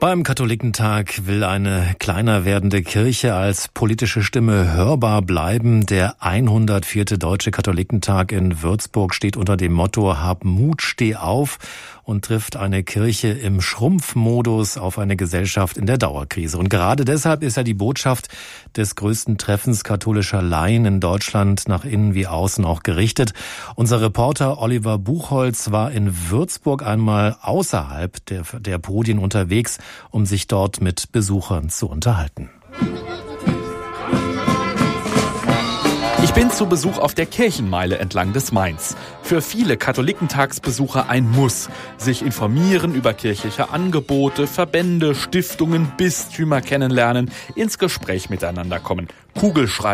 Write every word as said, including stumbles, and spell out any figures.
Beim Katholikentag will eine kleiner werdende Kirche als politische Stimme hörbar bleiben. Der hundertvierte Deutsche Katholikentag in Würzburg steht unter dem Motto Hab Mut, steh auf und trifft eine Kirche im Schrumpfmodus auf eine Gesellschaft in der Dauerkrise. Und gerade deshalb ist ja die Botschaft des größten Treffens katholischer Laien in Deutschland nach innen wie außen auch gerichtet. Unser Reporter Oliver Buchholz war in Würzburg einmal außerhalb der, der Podien unterwegs, um sich dort mit Besuchern zu unterhalten. Ich bin zu Besuch auf der Kirchenmeile entlang des Mains. Für viele Katholikentagsbesucher ein Muss. Sich informieren über kirchliche Angebote, Verbände, Stiftungen, Bistümer kennenlernen, ins Gespräch miteinander kommen. Kugelschreiber